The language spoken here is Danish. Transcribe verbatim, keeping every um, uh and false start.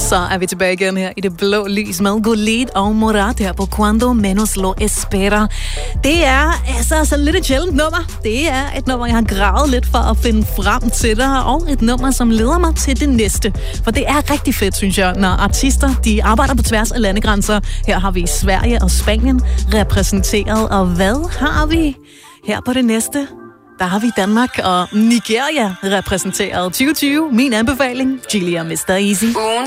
Så er vi tilbage igen her i det blå lys med Gullit og Morat her på Cuando Menos Lo Espera. Det er altså sådan lidt et sjældent nummer. Det er et nummer, jeg har gravet lidt for at finde frem til dig, og et nummer, som leder mig til det næste. For det er rigtig fedt, synes jeg, når artister de arbejder på tværs af landegrænser. Her har vi Sverige og Spanien repræsenteret, og hvad har vi her på det næste? Der har vi Danmark og Nigeria repræsenteret. tyve tyve, min anbefaling, Gilia mister Easy. Ugen